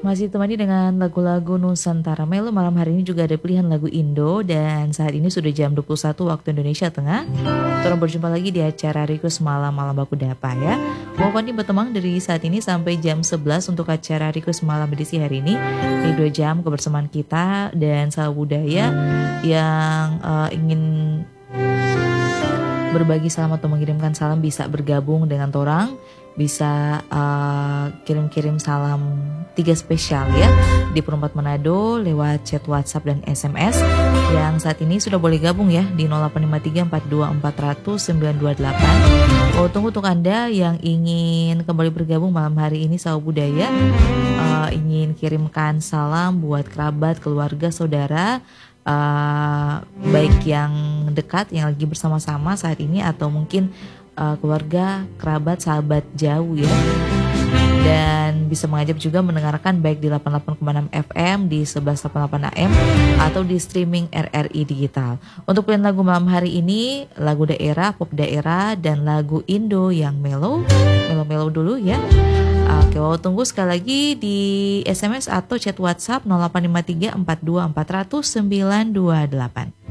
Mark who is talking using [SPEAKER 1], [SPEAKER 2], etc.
[SPEAKER 1] Masih ditemani dengan lagu-lagu Nusantara Melo. Malam hari ini juga ada pilihan lagu Indo. Dan saat ini sudah jam 21 waktu Indonesia Tengah. Kita berjumpa lagi di acara Request Malam Baku Dapa ya. Wafani bertemang dari saat ini sampai jam 11 untuk acara Request Malam edisi hari ini. Di 2 jam kebersamaan kita dan sahabat budaya yang ingin berbagi salam atau mengirimkan salam bisa bergabung dengan Torang, bisa kirim-kirim salam 3 spesial ya di Perumpat Manado lewat chat WhatsApp dan SMS yang saat ini sudah boleh gabung ya di 085342400928. Tunggu untuk Anda yang ingin kembali bergabung malam hari ini sahabat budaya, ingin kirimkan salam buat kerabat, keluarga, saudara, baik yang dekat yang lagi bersama-sama saat ini atau mungkin keluarga, kerabat, sahabat jauh ya. Dan bisa mengajak juga mendengarkan baik di 88,6 FM, di 1188 AM atau di streaming RRI Digital. Untuk pilihan lagu malam hari ini, lagu daerah, pop daerah dan lagu Indo yang melo dulu ya. Oke, tunggu sekali lagi di SMS atau chat WhatsApp 0853 42 400 928.